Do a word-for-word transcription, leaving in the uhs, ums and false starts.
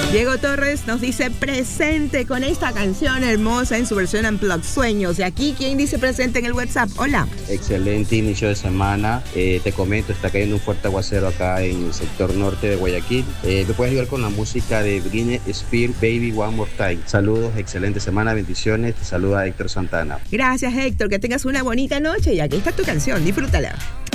Diego Torres nos dice presente con esta canción hermosa en su versión Unplugged, Sueños. Y aquí, ¿quién dice presente en el WhatsApp? Hola. Excelente inicio de semana. Eh, te comento, está cayendo un fuerte aguacero acá en el sector norte de Guayaquil. Eh, ¿Me puedes ayudar con la música de Britney Spears, Baby One More Time? Saludos, excelente semana, bendiciones. Te saluda Héctor Santana. Gracias, Héctor. Que tengas una bonita noche y aquí está tu canción. Disfrútala.